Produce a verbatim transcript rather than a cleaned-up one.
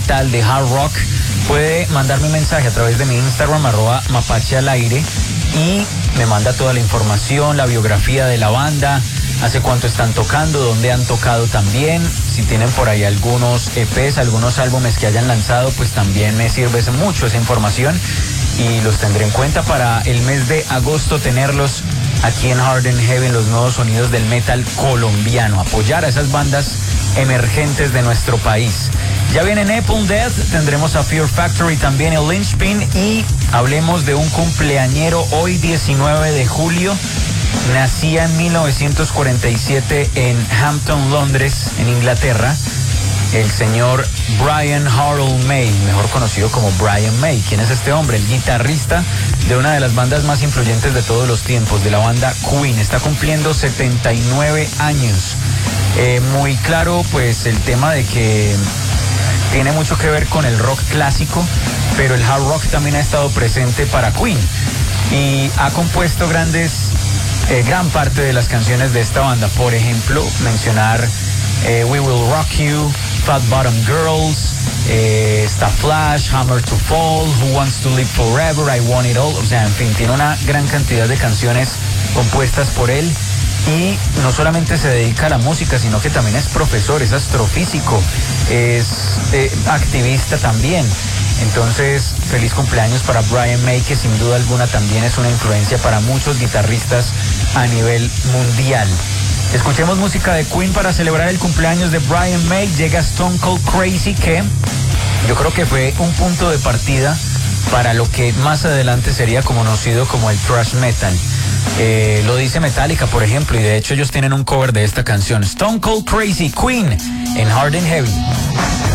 metal, de hard rock, puede mandarme un mensaje a través de mi Instagram, arroba mapache al aire, y me manda toda la información, la biografía de la banda, hace cuánto están tocando, dónde han tocado también. Si tienen por ahí algunos E Pes, algunos álbumes que hayan lanzado, pues también me sirve mucho esa información y los tendré en cuenta para el mes de agosto tenerlos aquí en Hard and Heavy, en los nuevos sonidos del metal colombiano, apoyar a esas bandas emergentes de nuestro país. Ya viene Napalm Death, tendremos a Fear Factory también, el Lynchpin, y hablemos de un cumpleañero hoy diecinueve de julio. Nacía en mil novecientos cuarenta y siete en Hampton, Londres, en Inglaterra, el señor Brian Harold May, mejor conocido como Brian May. ¿Quién es este hombre? El guitarrista de una de las bandas más influyentes de todos los tiempos, de la banda Queen. Está cumpliendo setenta y nueve años. Eh, muy claro, pues, el tema de que tiene mucho que ver con el rock clásico, pero el hard rock también ha estado presente para Queen. Y ha compuesto grandes... Eh, gran parte de las canciones de esta banda. Por ejemplo, mencionar eh, We Will Rock You, Fat Bottom Girls, eh, está Flash, Hammer to Fall, Who Wants to Live Forever, I Want It All. O sea, en fin, tiene una gran cantidad de canciones compuestas por él. Y no solamente se dedica a la música, sino que también es profesor, es astrofísico, es eh, activista también. Entonces, feliz cumpleaños para Brian May, que sin duda alguna también es una influencia para muchos guitarristas a nivel mundial. Escuchemos música de Queen para celebrar el cumpleaños de Brian May. Llega Stone Cold Crazy, que yo creo que fue un punto de partida para lo que más adelante sería conocido como el thrash metal. Eh, lo dice Metallica, por ejemplo, y de hecho ellos tienen un cover de esta canción. Stone Cold Crazy, Queen, en Hard and Heavy.